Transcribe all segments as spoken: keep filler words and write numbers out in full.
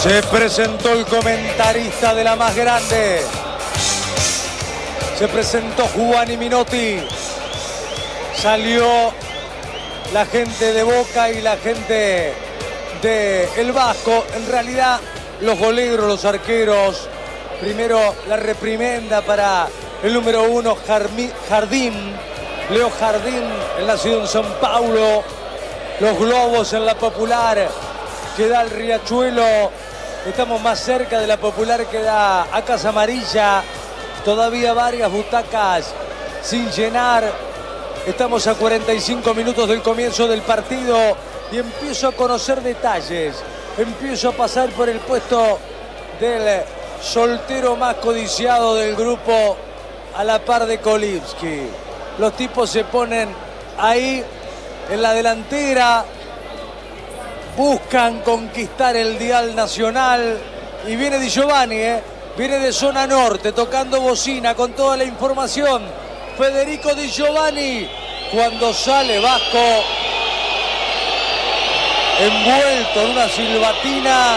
Se presentó el comentarista de la más grande. Se presentó Juan y Minotti. Salió la gente de Boca y la gente de El Vasco. En realidad, los goleros, los arqueros. Primero la reprimenda para el número uno, Jardín. Leo Jardín, el nacido en San Paulo. Los globos en la Popular que da el Riachuelo. Estamos más cerca de la Popular que da a Casa Amarilla. Todavía varias butacas sin llenar. Estamos a cuarenta y cinco minutos del comienzo del partido y empiezo a conocer detalles. Empiezo a pasar por el puesto del soltero más codiciado del grupo a la par de Kolibski. Los tipos se ponen ahí en la delantera, buscan conquistar el dial nacional y viene Di Giovanni, ¿eh? Viene de zona norte, tocando bocina con toda la información. Federico Di Giovanni, cuando sale Vasco, envuelto en una silbatina,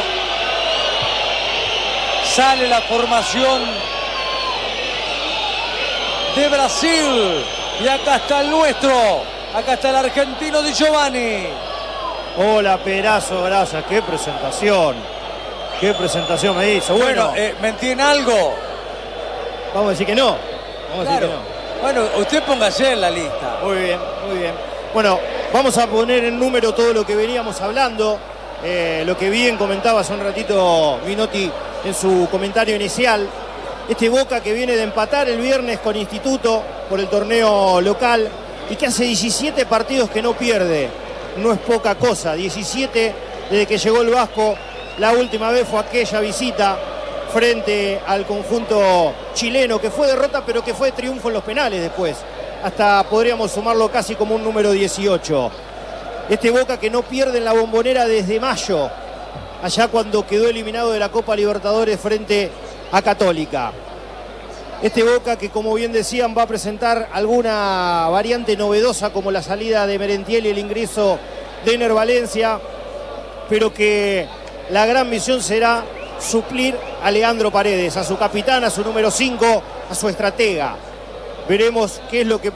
sale la formación de Brasil y acá está el nuestro. Acá está el argentino Di Giovanni. Hola, Perazo, gracias. Qué presentación. Qué presentación me hizo. Bueno, bueno eh, ¿mentí en algo? Vamos a decir que no. Vamos Claro. a decir que no. Bueno, usted póngase en la lista. Muy bien, muy bien. Bueno, vamos a poner en número todo lo que veníamos hablando. Eh, lo que bien comentaba hace un ratito Minotti en su comentario inicial. Este Boca que viene de empatar el viernes con Instituto por el torneo local y que hace diecisiete partidos que no pierde. No es poca cosa, diecisiete desde que llegó el Vasco. La última vez fue aquella visita frente al conjunto chileno, que fue derrota pero que fue triunfo en los penales después. Hasta podríamos sumarlo casi como un número dieciocho. Este Boca que no pierde en la Bombonera desde mayo, allá cuando quedó eliminado de la Copa Libertadores frente a Católica. Este Boca que, como bien decían, va a presentar alguna variante novedosa como la salida de Merentiel y el ingreso de Ener Valencia, pero que la gran misión será suplir a Leandro Paredes, a su capitán, a su número cinco, a su estratega. Veremos qué es lo que